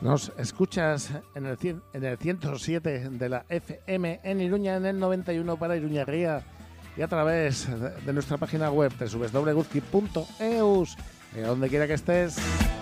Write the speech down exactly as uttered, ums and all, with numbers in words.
Nos escuchas en el, cien, en el ciento siete de la F M en Iruña, en el noventa y uno para Iruña Ría y a través de, de nuestra página web doble u doble u doble u punto guzki punto eus, y a donde quiera que estés.